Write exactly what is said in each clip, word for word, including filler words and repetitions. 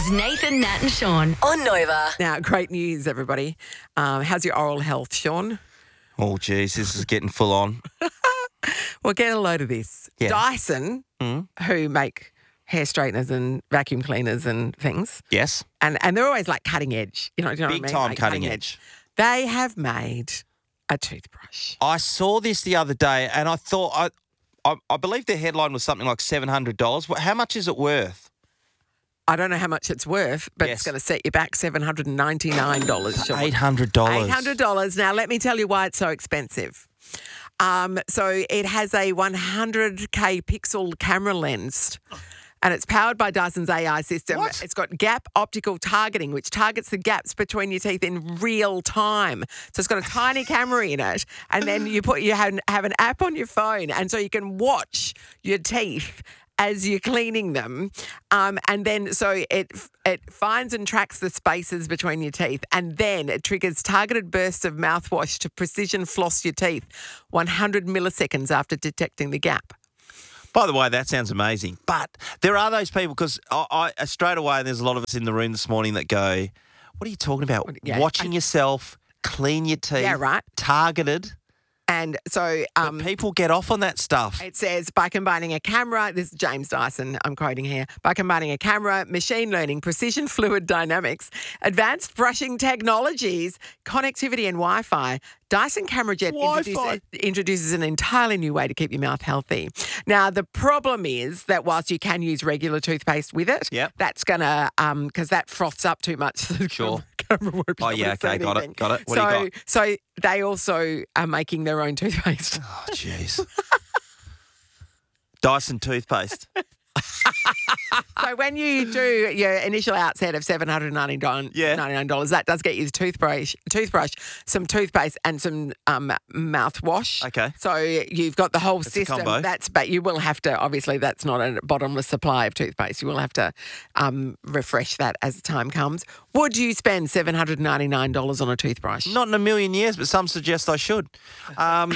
is Nathan, Nat and Sean on Nova. Now, great news, everybody. Um, how's your oral health, Sean? Oh, geez, this is getting full on. Well, get a load of this. Yeah. Dyson, Mm. who make hair straighteners and vacuum cleaners and things, Yes. and, and they're always like cutting edge. You know, do you know Big what I mean? time Like cutting edge. They have made a toothbrush. I saw this the other day and I thought, I I, I believe the headline was something like seven hundred dollars. How much is it worth? I don't know how much it's worth, but Yes. it's going to set you back seven hundred ninety-nine dollars, Sean. eight hundred dollars. eight hundred dollars. Now, let me tell you why it's so expensive. Um, so it has a one hundred K pixel camera lens. And it's powered by Dyson's A I system. What? It's got gap optical targeting, which targets the gaps between your teeth in real time. So it's got a tiny camera in it, and then you put you have, have an app on your phone, and so you can watch your teeth as you're cleaning them, um, and then so it it finds and tracks the spaces between your teeth, and then it triggers targeted bursts of mouthwash to precision floss your teeth one hundred milliseconds after detecting the gap. By the way, that sounds amazing. But there are those people, because I, I straight away, there's a lot of us in the room this morning that go, what are you talking about? Yeah. Watching yourself clean your teeth. Yeah, right. Targeted. And so um, But people get off on that stuff. it says, by combining a camera, this is James Dyson, I'm quoting here, by combining a camera, machine learning, precision fluid dynamics, advanced brushing technologies, connectivity and Wi-Fi, Dyson Camera Jet Wi-Fi. introduces, introduces an entirely new way to keep your mouth healthy. Now, the problem is that whilst you can use regular toothpaste with it, Yep. that's going to, um, because that froths up too much. The Sure. camera won't be Oh, able yeah, to see okay, got it, anything. got it. What do so, you got? So they also are making their own toothpaste. Oh, jeez. Dyson toothpaste. So when you do your initial outset of seven hundred ninety-nine dollars, Yeah. ninety-nine dollars, that does get you the toothbrush, toothbrush, some toothpaste and some um, mouthwash. Okay. So you've got the whole a system. combo. That's but you will have to, obviously that's not a bottomless supply of toothpaste. You will have to um, refresh that as time comes. Would you spend seven hundred ninety-nine dollars on a toothbrush? Not in a million years, but some suggest I should. Um,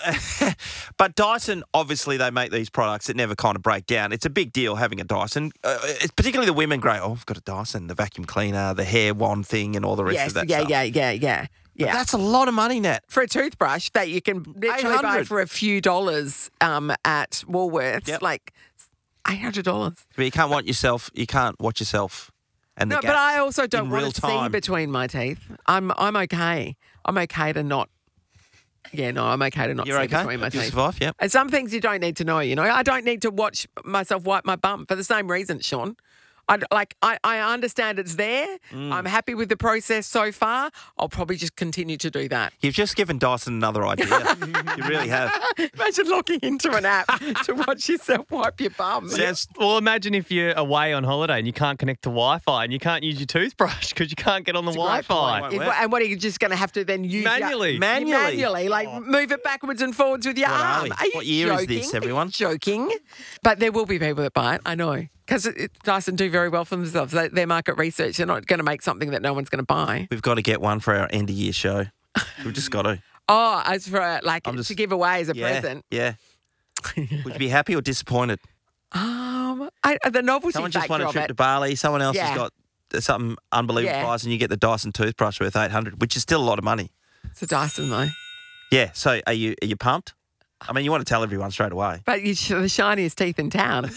but Dyson, obviously, they make these products that never kind of break down. It's a big deal having a Dyson. Uh, it's particularly the women go, oh, I've got a Dyson, the vacuum cleaner, the hair wand thing, and all the rest Yes, of that yeah, stuff. yeah, yeah, yeah, But yeah. that's a lot of money, Nat. For a toothbrush that you can literally buy eight hundred. for a few dollars um, at Woolworths, Yep. like eight hundred dollars. But you can't watch yourself. You can't watch yourself. And the No, gaps but I also don't in want real to see time. between my teeth. I'm I'm okay. I'm okay to not. Yeah, no, I'm okay to not You're see okay. between my You teeth. survive. Yep. And some things you don't need to know. You know, I don't need to watch myself wipe my bum for the same reason, Sean. I like. I, I understand it's there. Mm. I'm happy with the process so far. I'll probably just continue to do that. You've just given Dyson another idea. You really have. Imagine logging into an app to watch yourself wipe your bum. Sounds Well, imagine if you're away on holiday and you can't connect to Wi-Fi and you can't use your toothbrush because you can't get on the It's a great Wi-Fi. point. Is- Won't work. And what are you just going to have to then use your- Manually. Manually. manually, like move it backwards and forwards with your What are arm. we? Are you What year is joking? this, Are you everyone? joking, but there will be people that buy it. I know because Dyson do very well for themselves. They, their market research, they're not going to make something that no one's going to buy. We've got to get one for our end of year show. We've just got to. Oh, as for uh, like I'm just- to give away as a Yeah. present. Yeah. Would you be happy or disappointed? Um, I, the novelty Someone just factor won a of trip it. to Bali. Someone else Yeah. has got something unbelievable Yeah. prize, and you get the Dyson toothbrush worth eight hundred, which is still a lot of money. It's a Dyson though, Yeah. So are you are you pumped? I mean, you want to tell everyone straight away. but you the shiniest teeth in town.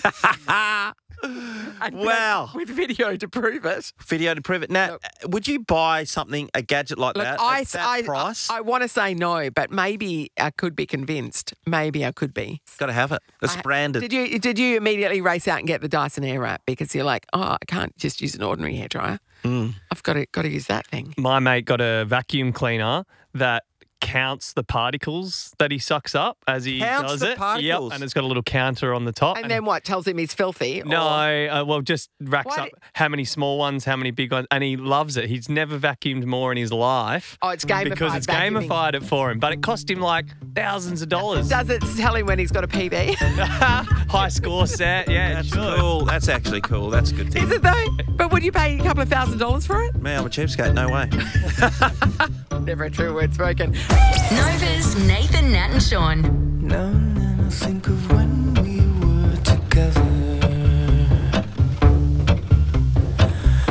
And Wow. with video to prove it. Video to prove it. Now, would you buy something, a gadget like Look, that I, at that I, price? I, want to say no, but maybe I could be convinced. Maybe I could be. Got to have it. It's I- branded. Did you did you immediately race out and get the Dyson Airwrap because you're like, oh, I can't just use an ordinary hairdryer. Mm. I've got to got to use that thing. My mate got a vacuum cleaner that counts the particles that he sucks up as he Counts does the it. particles? Yep, and it's got a little counter on the top. And then what? Tells him he's filthy? No, or- uh, well, just racks Why up do- how many small ones, how many big ones, and he loves it. He's never vacuumed more in his life. Oh, it's gamified because it's vacuuming. gamified it for him, but it cost him like thousands of dollars. Does it tell him when he's got a P B? High score set, yeah, That's sure. cool. That's actually cool. That's a good thing. Is it though? But would you pay a couple of thousand dollars for it? Man, I'm a cheapskate. No way. Never a true word spoken. Nova's Nathan, Nat and Sean. Now and then I think of when